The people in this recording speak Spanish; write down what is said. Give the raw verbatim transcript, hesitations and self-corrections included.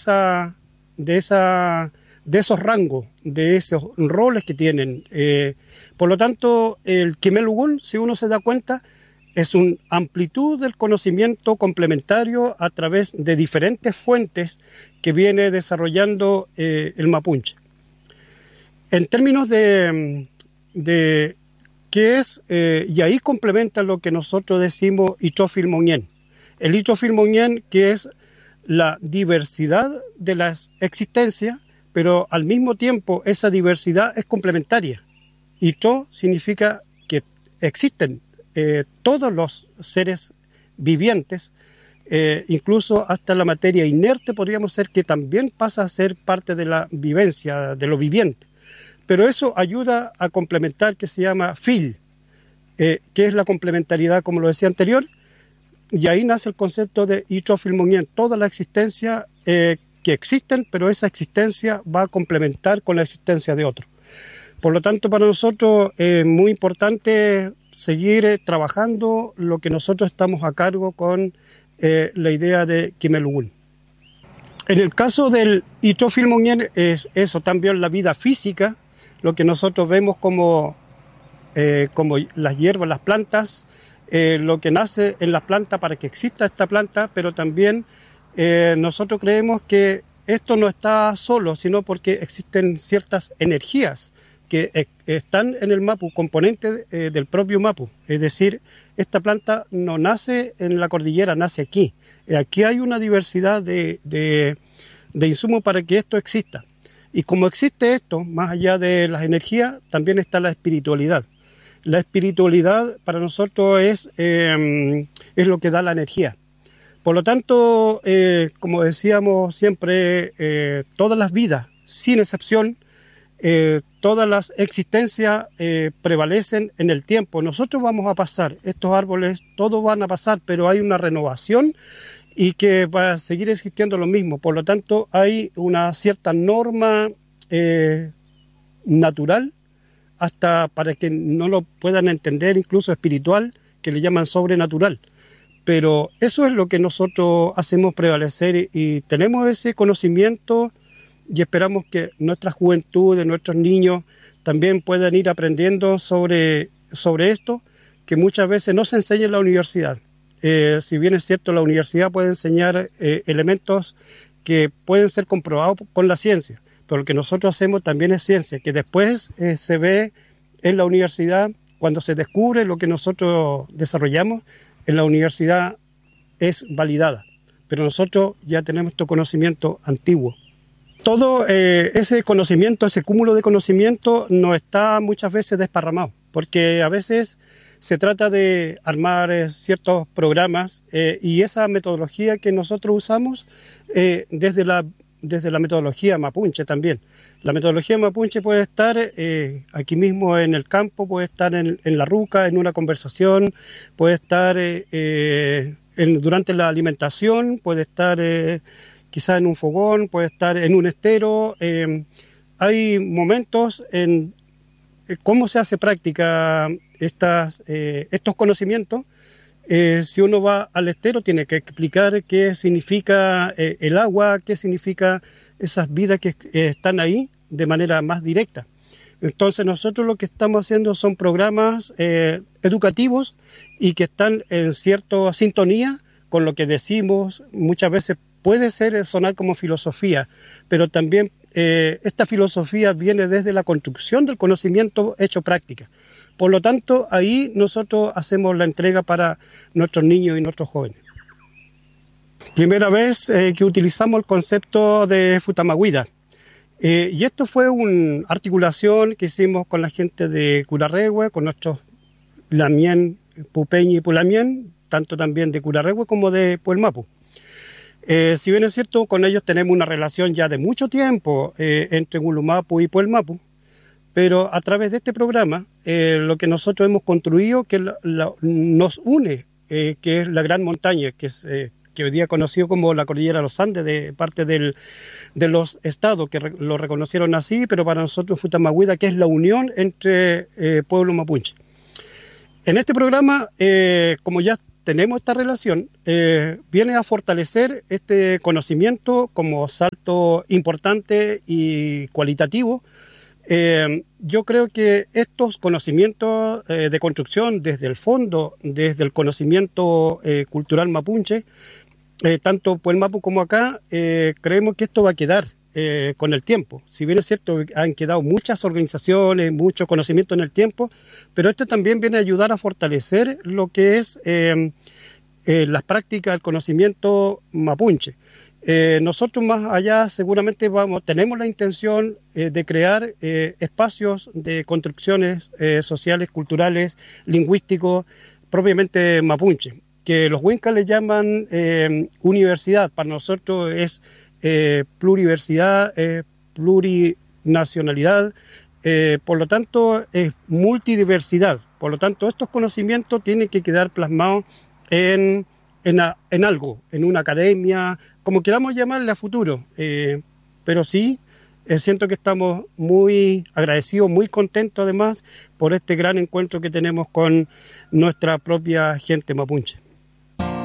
esa, de, esa, de esos rangos, de esos roles que tienen. Eh, por lo tanto, el Kimelugún, si uno se da cuenta, es una amplitud del conocimiento complementario a través de diferentes fuentes que viene desarrollando eh, el mapuche. En términos de, de qué es, eh, y ahí complementa lo que nosotros decimos Ichofilmoñén. El Ichofilmoñén, que es la diversidad de las existencias, pero al mismo tiempo esa diversidad es complementaria. Icho significa que existen eh, todos los seres vivientes, eh, incluso hasta la materia inerte podríamos ser que también pasa a ser parte de la vivencia, de lo viviente. Pero eso ayuda a complementar, que se llama fil, eh, que es la complementariedad, como lo decía anterior, y ahí nace el concepto de Ichofilmoñén, toda la existencia eh, que existen, pero esa existencia va a complementar con la existencia de otro. Por lo tanto, para nosotros es muy importante seguir eh, trabajando lo que nosotros estamos a cargo con eh, la idea de Kimelugún. En el caso del Ichofilmoñén es eso, también la vida física, lo que nosotros vemos como, eh, como las hierbas, las plantas, eh, lo que nace en las plantas para que exista esta planta, pero también eh, nosotros creemos que esto no está solo, sino porque existen ciertas energías que eh, están en el mapu, componentes eh, del propio mapu. Es decir, esta planta no nace en la cordillera, nace aquí. Aquí hay una diversidad de, de, de insumos para que esto exista. Y como existe esto, más allá de las energías, también está la espiritualidad. La espiritualidad para nosotros es, eh, es lo que da la energía. Por lo tanto, eh, como decíamos siempre, eh, todas las vidas, sin excepción, eh, todas las existencias eh, prevalecen en el tiempo. Nosotros vamos a pasar, estos árboles, todos van a pasar, pero hay una renovación y que va a seguir existiendo lo mismo. Por lo tanto, hay una cierta norma eh, natural, hasta para que no lo puedan entender, incluso espiritual, que le llaman sobrenatural. Pero eso es lo que nosotros hacemos prevalecer y, y tenemos ese conocimiento y esperamos que nuestra juventud, de nuestros niños, también puedan ir aprendiendo sobre, sobre esto, que muchas veces no se enseña en la universidad. Eh, si bien es cierto, la universidad puede enseñar eh, elementos que pueden ser comprobados con la ciencia, pero lo que nosotros hacemos también es ciencia, que después eh, se ve en la universidad, cuando se descubre lo que nosotros desarrollamos, en la universidad es validada, pero nosotros ya tenemos este conocimiento antiguo. Todo eh, ese conocimiento, ese cúmulo de conocimiento no está muchas veces desparramado, porque a veces se trata de armar eh, ciertos programas eh, y esa metodología que nosotros usamos eh, desde, la, desde la metodología mapuche también. La metodología mapuche puede estar eh, aquí mismo en el campo, puede estar en, en la ruca, en una conversación, puede estar eh, eh, en, durante la alimentación, puede estar eh, quizá en un fogón, puede estar en un estero. Eh, hay momentos en eh, cómo se hace práctica estas, eh, estos conocimientos. Eh, si uno va al estero tiene que explicar qué significa eh, el agua, qué significa esas vidas que eh, están ahí de manera más directa. Entonces nosotros lo que estamos haciendo son programas eh, educativos y que están en cierta sintonía con lo que decimos. Muchas veces puede ser sonar como filosofía, pero también eh, esta filosofía viene desde la construcción del conocimiento hecho práctica. Por lo tanto, ahí nosotros hacemos la entrega para nuestros niños y nuestros jóvenes. Primera vez eh, que utilizamos el concepto de Futamahuida. Eh, y esto fue una articulación que hicimos con la gente de Curarrehue, con nuestros Lamien, Pupeñi y Pulamien, tanto también de Curarrehue como de Puelmapu. Eh, si bien es cierto, con ellos tenemos una relación ya de mucho tiempo eh, entre Gulumapu y Puelmapu, pero a través de este programa, eh, lo que nosotros hemos construido, que la, la, nos une, eh, que es la gran montaña, que es eh, que hoy día conocido como la Cordillera de los Andes, de parte del, de los estados que re, lo reconocieron así, pero para nosotros Futamahuida, que es la unión entre eh, pueblo mapuche. En este programa, eh, como ya tenemos esta relación, eh, viene a fortalecer este conocimiento como salto importante y cualitativo. Eh, yo creo que estos conocimientos eh, de construcción desde el fondo, desde el conocimiento eh, cultural mapuche, eh, tanto por el Mapu como acá, eh, creemos que esto va a quedar eh, con el tiempo. Si bien es cierto, han quedado muchas organizaciones, mucho conocimiento en el tiempo, pero esto también viene a ayudar a fortalecer lo que es eh, eh, las prácticas del conocimiento mapuche. Eh, nosotros más allá seguramente vamos, tenemos la intención eh, de crear eh, espacios de construcciones eh, sociales, culturales, lingüísticos, propiamente mapuche, que los huincas le llaman eh, universidad. Para nosotros es eh, pluriversidad, eh, plurinacionalidad, eh, por lo tanto es multidiversidad. Por lo tanto, estos conocimientos tienen que quedar plasmados en, en, a, en algo, en una academia, como queramos llamarle a futuro, eh, pero sí, eh, siento que estamos muy agradecidos, muy contentos además por este gran encuentro que tenemos con nuestra propia gente mapuche.